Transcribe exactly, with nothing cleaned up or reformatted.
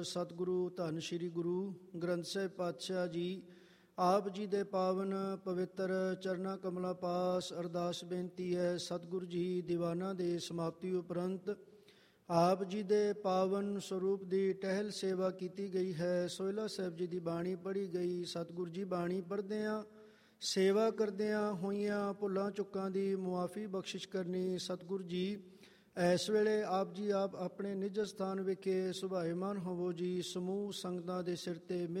ਸਤਿਗੁਰੂ ਧੰਨ ਸ਼੍ਰੀ ਗੁਰੂ ਗ੍ਰੰਥ ਸਾਹਿਬ ਪਾਤਸ਼ਾਹ ਜੀ ਆਪ ਜੀ ਦੇ ਪਾਵਨ ਪਵਿੱਤਰ ਚਰਨਾਂ ਕਮਲਾਂ ਪਾਸ ਅਰਦਾਸ ਬੇਨਤੀ ਹੈ। ਸਤਿਗੁਰੂ ਜੀ ਦੀਵਾਨਾਂ ਦੇ ਸਮਾਪਤੀ ਉਪਰੰਤ ਆਪ ਜੀ ਦੇ ਪਾਵਨ ਸਰੂਪ ਦੀ ਟਹਿਲ ਸੇਵਾ ਕੀਤੀ ਗਈ ਹੈ। ਸੋਹਿਲਾ ਸਾਹਿਬ ਜੀ ਦੀ ਬਾਣੀ ਪੜ੍ਹੀ ਗਈ। ਸਤਿਗੁਰੂ ਜੀ ਬਾਣੀ ਪੜ੍ਹਦਿਆਂ ਸੇਵਾ ਕਰਦਿਆਂ ਹੋਈਆਂ ਭੁੱਲਾਂ ਚੁੱਕਾਂ ਦੀ ਮੁਆਫੀ ਬਖਸ਼ਿਸ਼ ਕਰਨੀ। ਸਤਿਗੁਰੂ ਜੀ ਇਸ ਵੇਲੇ ਆਪ ਜੀ ਆਪ ਆਪਣੇ ਨਿੱਜ ਸਥਾਨ ਵਿਖੇ ਸੁਭਾਇਮਾਨ ਹੋਵੋ ਜੀ। ਸਮੂਹ ਸੰਗਤਾਂ ਦੇ ਸਿਰ 'ਤੇ